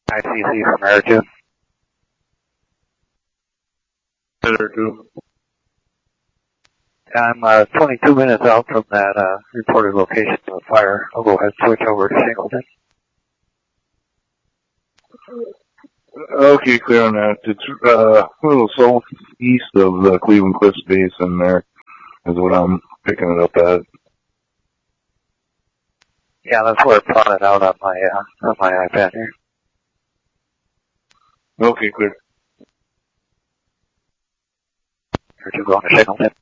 ICC from Air 2. Air 2. I'm 22 minutes out from that reported location of the fire. I'll go ahead and switch over to Singleton. Okay, clear on that. It's a little southeast of the Cleveland Cliffs Basin there is what I'm picking it up at. Yeah, that's where I plotted out on my iPad here. Okay, clear. Air 2 going to Singleton.